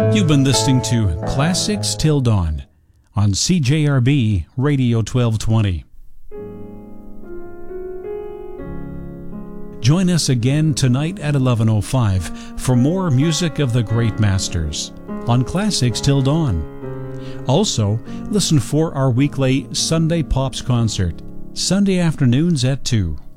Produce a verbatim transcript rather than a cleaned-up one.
You've been listening to Classics Till Dawn on C J R B Radio twelve twenty. Join us again tonight at eleven oh five for more music of the great masters on Classics Till Dawn. Also, listen for our weekly Sunday Pops concert, Sunday afternoons at two.